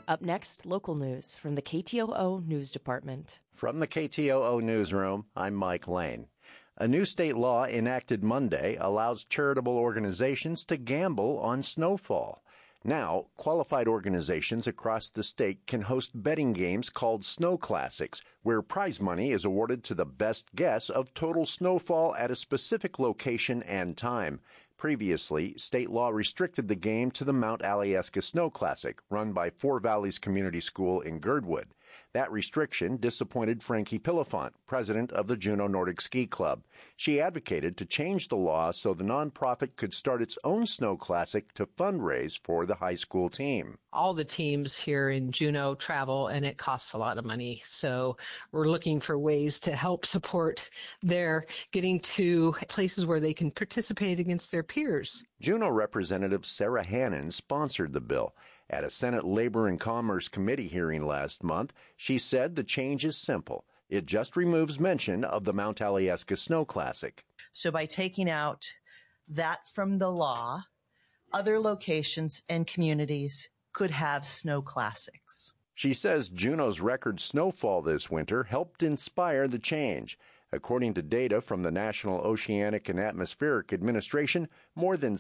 Up next, local news from the KTOO News Department. From the KTOO Newsroom, I'm Mike Lane. A new state law enacted Monday allows charitable organizations to gamble on snowfall. Now, qualified organizations across the state can host betting games called Snow Classics, where prize money is awarded to the best guess of total snowfall at a specific location and time. Previously, state law restricted the game to the Mount Alyeska Snow Classic, run by Four Valleys Community School in Girdwood. That restriction disappointed Frankie Pilifant, president of the Juneau Nordic Ski Club. She advocated to change the law so the nonprofit could start its own snow classic to fundraise for the high school team. All the teams here in Juneau travel, and it costs a lot of money. So we're looking for ways to help support their getting to places where they can participate against their peers. Juneau Representative Sarah Hannon sponsored the bill. At a Senate Labor and Commerce Committee hearing last month, she said the change is simple. It just removes mention of the Mount Alyeska Snow Classic. So by taking out that from the law, other locations and communities could have snow classics. She says Juneau's record snowfall this winter helped inspire the change. According to data from the National Oceanic and Atmospheric Administration, more than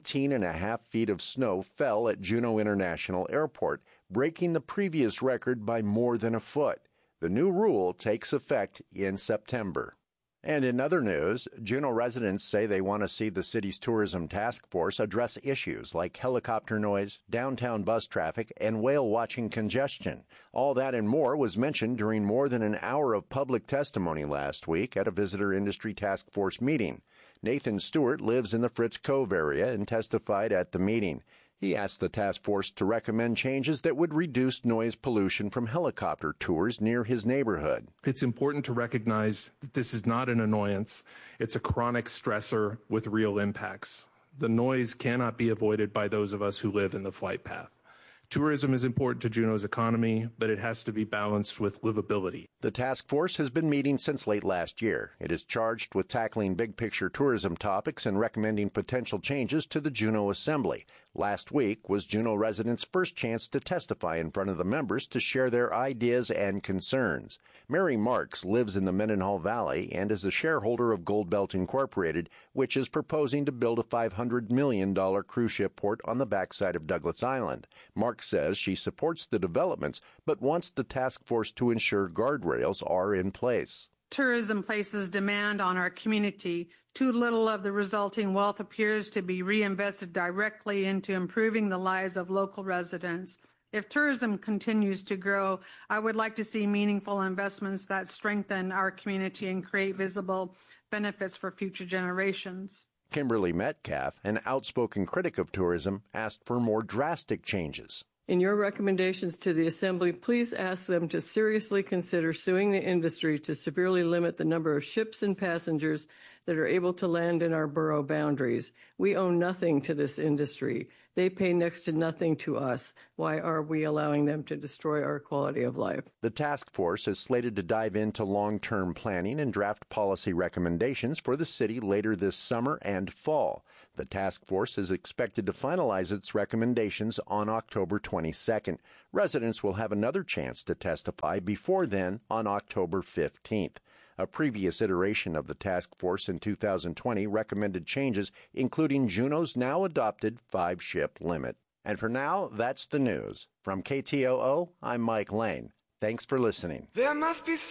17.5 feet of snow fell at Juneau International Airport, breaking the previous record by more than a foot. The new rule takes effect in September. And in other news, Juneau residents say they want to see the city's tourism task force address issues like helicopter noise, downtown bus traffic, and whale-watching congestion. All that and more was mentioned during more than an hour of public testimony last week at a visitor industry task force meeting. Nathan Stewart lives in the Fritz Cove area and testified at the meeting. He asked the task force to recommend changes that would reduce noise pollution from helicopter tours near his neighborhood. It's important to recognize that this is not an annoyance. It's a chronic stressor with real impacts. The noise cannot be avoided by those of us who live in the flight path. Tourism is important to Juneau's economy, but it has to be balanced with livability. The task force has been meeting since late last year. It is charged with tackling big-picture tourism topics and recommending potential changes to the Juneau Assembly. Last week was Juneau residents' first chance to testify in front of the members to share their ideas and concerns. Mary Marks lives in the Mendenhall Valley and is a shareholder of Gold Belt Incorporated, which is proposing to build a $500 million cruise ship port on the backside of Douglas Island. Marks says she supports the developments, but wants the task force to ensure guardrails are in place. Tourism places demand on our community. Too little of the resulting wealth appears to be reinvested directly into improving the lives of local residents. If tourism continues to grow, I would like to see meaningful investments that strengthen our community and create visible benefits for future generations. Kimberly Metcalf, an outspoken critic of tourism, asked for more drastic changes. In your recommendations to the Assembly, please ask them to seriously consider suing the industry to severely limit the number of ships and passengers that are able to land in our borough boundaries. We owe nothing to this industry. They pay next to nothing to us. Why are we allowing them to destroy our quality of life? The task force is slated to dive into long-term planning and draft policy recommendations for the city later this summer and fall. The task force is expected to finalize its recommendations on October 22nd. Residents will have another chance to testify before then on October 15th. A previous iteration of the task force in 2020 recommended changes, including Juneau's now adopted 5-ship limit. And for now, that's the news. From KTOO, I'm Mike Lane. Thanks for listening. There must be